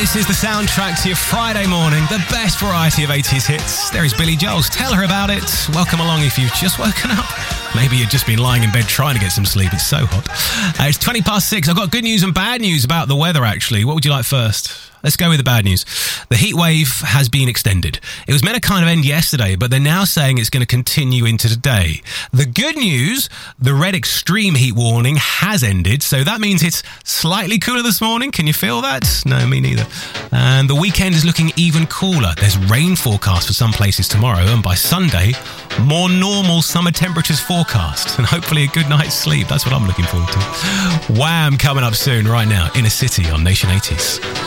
This is the soundtrack to your Friday morning, the best variety of 80s hits. There is Billy Joel's Tell Her About It. Welcome along if you've just woken up. Maybe you've just been lying in bed trying to get some sleep. It's so hot. It's 6:20. I've got good news and bad news about the weather, actually. What would you like first? Let's go with the bad news. The heat wave has been extended. It was meant to kind of end yesterday, but they're now saying it's going to continue into today. The good news, the red extreme heat warning has ended, so that means it's slightly cooler this morning. Can you feel that? No, me neither. And the weekend is looking even cooler. There's rain forecast for some places tomorrow, and by Sunday, more normal summer temperatures forecast, and hopefully a good night's sleep. That's what I'm looking forward to. Wham! Coming up soon, right now, Inner City on Nation 80s.